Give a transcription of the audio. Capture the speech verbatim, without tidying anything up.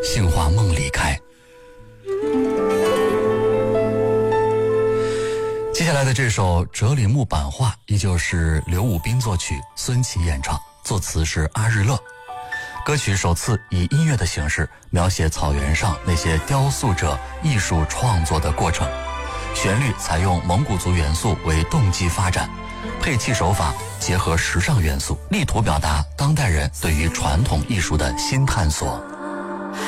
杏花梦里开。接下来的这首《折里木版画》依旧是刘武斌作曲，孙琦演唱，作词是阿日乐。歌曲首次以音乐的形式描写草原上那些雕塑者艺术创作的过程，旋律采用蒙古族元素为动机发展，配器手法结合时尚元素，力图表达当代人对于传统艺术的新探索。